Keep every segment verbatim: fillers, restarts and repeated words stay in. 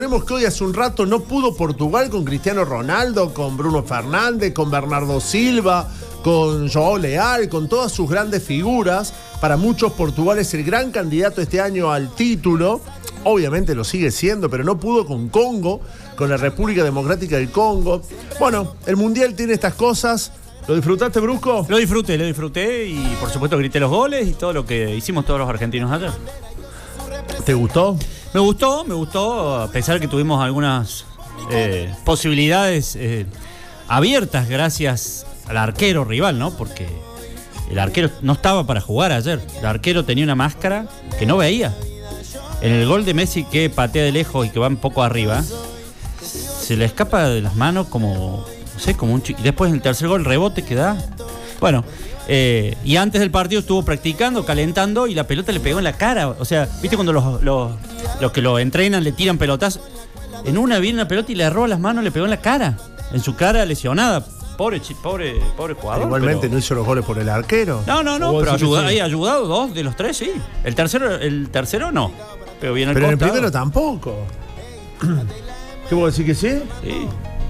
Vemos que hoy hace un rato no pudo Portugal con Cristiano Ronaldo, con Bruno Fernández, con Bernardo Silva, con João Leal, con todas sus grandes figuras. Para muchos Portugal es el gran candidato este año al título. Obviamente lo sigue siendo, pero no pudo con Congo, con la República Democrática del Congo. Bueno, el Mundial tiene estas cosas. ¿Lo disfrutaste, Brusco? Lo disfruté, lo disfruté y por supuesto grité los goles y todo lo que hicimos todos los argentinos ayer. ¿Te gustó? Me gustó, me gustó, a pesar que tuvimos algunas eh, posibilidades eh, abiertas gracias al arquero rival, ¿no? Porque el arquero no estaba para jugar ayer. El arquero tenía una máscara que no veía. En el gol de Messi, que patea de lejos y que va un poco arriba, se le escapa de las manos como, no sé, como un chico. Después en el tercer gol, rebote que da. Bueno, eh, y antes del partido estuvo practicando, calentando y la pelota le pegó en la cara. O sea, ¿viste cuando los, los, los que lo entrenan le tiran pelotas? En una viene una pelota y le roba las manos, le pegó en la cara. En su cara lesionada. Pobre, pobre, pobre jugador. Igualmente pero... no hizo los goles por el arquero. No, no, no, pero ayuda, sí. Hay ayudado dos de los tres, sí. El tercero, el tercero no. Pero bien al Pero en el costado. primero tampoco. ¿Qué vos decís que sí? Sí.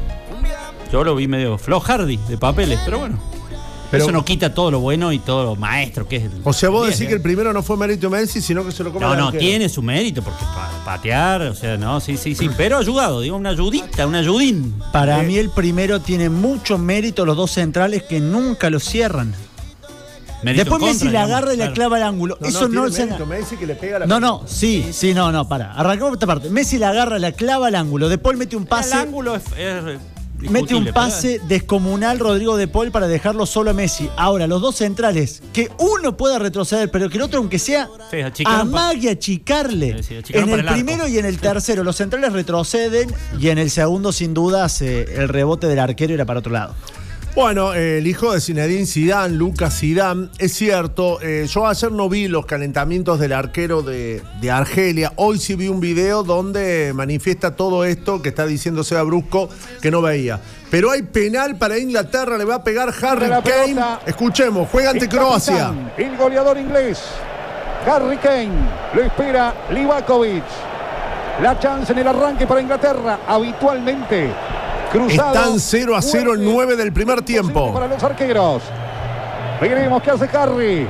Yo lo vi medio flojardi de papeles, pero bueno. Pero, eso no quita todo lo bueno y todo lo maestro que es el, o sea, vos el decís que el primero no fue mérito de Messi, sino que se lo come No, el no, arquero. tiene su mérito, porque para patear, o sea, no, sí, sí, sí, pero ayudado, digo, una ayudita, un ayudín. Para eh. mí el primero tiene mucho mérito los dos centrales que nunca lo cierran. Mérito Después contra, Messi le digamos, agarra y claro. le clava el ángulo. No, Eso no, no, tiene se mérito Messi que le pega la No, no, pelota. sí, sí, no, no, para. Arrancamos esta parte. Messi le agarra, la clava al ángulo. De Paul mete un pase. El ángulo es, es Mete un pase pero... descomunal Rodrigo de Paul para dejarlo solo a Messi. Ahora, los dos centrales, que uno pueda retroceder, pero que el otro, aunque sea, sí, amague a achicarle. Sí, sí, en el, el primero y en el tercero, los centrales retroceden y en el segundo, sin dudas, eh, el rebote del arquero era para otro lado. Bueno, eh, el hijo de Zinedine Zidane, Lucas Zidane, es cierto, eh, yo ayer no vi los calentamientos del arquero de, de Argelia, hoy sí vi un video donde manifiesta todo esto que está diciendo Seba Brusco que no veía. Pero hay penal para Inglaterra, le va a pegar Harry Kane. Escuchemos, juega ante Croacia. El goleador inglés, Harry Kane, lo espera Livakovic. La chance en el arranque para Inglaterra, habitualmente. Cruzado, están cero a cero el nueve del primer tiempo. Para los arqueros. Veremos qué hace Harry.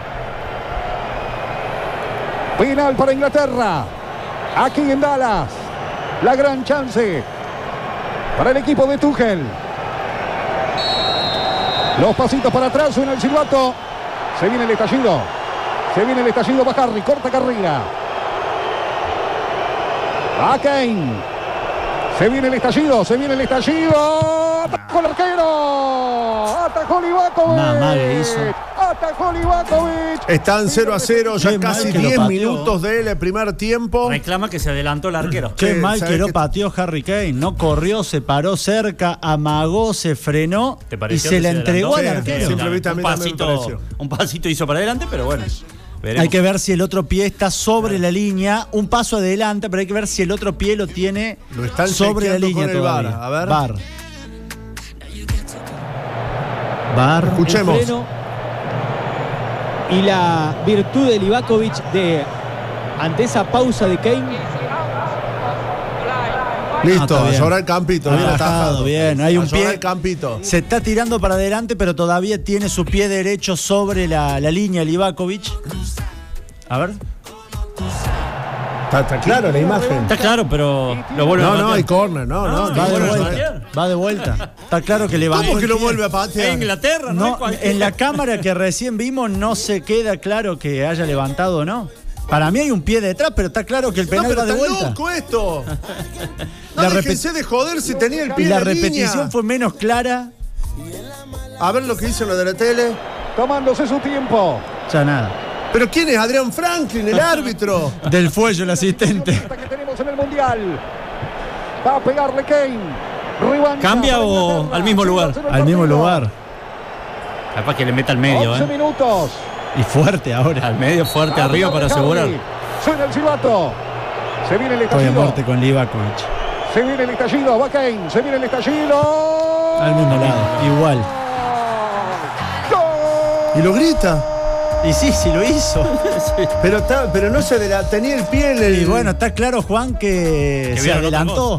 Penal para Inglaterra. Aquí en Dallas. La gran chance para el equipo de Tuchel. Los pasitos para atrás, suena el silbato. Se viene el estallido. Se viene el estallido para Harry. Corta carrera. A Kane. Se viene el estallido, se viene el estallido. Atajó el arquero. Atajó Livakovic. Mamá le hizo. Atajó Livakovic. Están cero a cero, ya casi diez minutos del primer tiempo. Reclama que se adelantó el arquero. Qué Sí, mal que lo que... pateó Harry Kane. No corrió, se paró cerca, amagó, se frenó y se le entregó al arquero. Sí, un, pasito, un pasito hizo para adelante, pero bueno. Veremos. Hay que ver si el otro pie está sobre la línea, un paso adelante, pero hay que ver si el otro pie lo tiene lo están sobre la línea con el todavía. V A R. A ver. V A R. V A R. Escuchemos. El freno y la virtud de Livakovic de ante esa pausa de Kane. Listo, Ah, a llorar el campito. Bien Ah, atajado. bien, hay un a llorar pie. el campito. Se está tirando para adelante, pero todavía tiene su pie derecho sobre la, la línea Livakovic. A ver. Está, está claro la imagen. Está claro, pero lo vuelve a No, patear. no, hay córner, no, no. No, Va de vuelve a vuelta. patear. Va de vuelta. Está claro que levantó ¿Cómo que el lo pie. vuelve a patear? En Inglaterra, no, No, es cualquiera. en la cámara que recién vimos no se queda claro que haya levantado o no. Para mí hay un pie detrás, pero está claro que el penal No, pero va de está vuelta. loco esto. No, La déjense de joder si tenía el pie Y la en línea. repetición fue menos clara. A ver lo que dicen los de la tele. Tomándose su tiempo. Ya nada. ¿Pero quién es? Adrián Franklin, el árbitro. Del Fuello, el asistente. Que tenemos en el mundial. Va a pegarle Kane. Revancha ¿Cambia para o Inglaterra. al mismo lugar? cero el Al mismo partido. lugar. Capaz que le meta al medio, once ¿eh? minutos. Y fuerte ahora. Al medio fuerte arriba para Harry. asegurar. Suena el silbato. Se viene el Estoy a estallido. muerte con Livakovic. Se viene el estallido. Va Kane. Se viene el estallido. Al mismo lado. Igual. ¡Gol! Y lo grita. Y sí, sí lo hizo. Pero, está, pero no se adelantó, tenía el pie en el... Y bueno, está claro, Juan, que, Que se vieron otra adelantó.